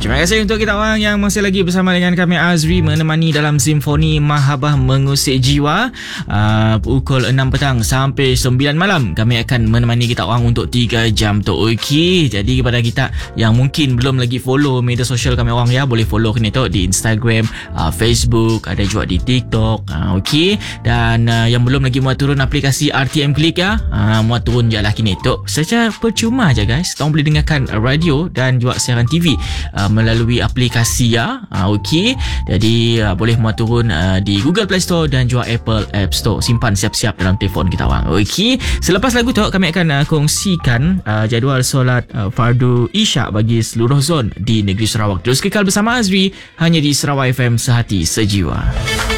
Terima kasih untuk kita orang yang masih lagi bersama dengan kami Azri menemani dalam Simfoni Mahabbah Mengusik Jiwa. Pukul 6 petang sampai 9 malam kami akan menemani kita orang untuk 3 jam tu. Okey, jadi kepada kita yang mungkin belum lagi follow media sosial kami orang ya, boleh follow kini tu di Instagram, Facebook, ada juga di TikTok. Okey, dan yang belum lagi muat turun aplikasi RTM Click ya, muat turun je lah kini tu. Secara percuma je guys, korang boleh dengarkan radio dan juga siaran TV melalui aplikasi ya. Okey, jadi boleh muat turun di Google Play Store dan juga Apple App Store. Simpan siap-siap dalam telefon kita orang. Okey, selepas lagu tu kami akan kongsikan jadual solat fardu Isyak bagi seluruh zon di negeri Sarawak. Terus kekal bersama Azri hanya di Sarawak FM, sehati sejiwa.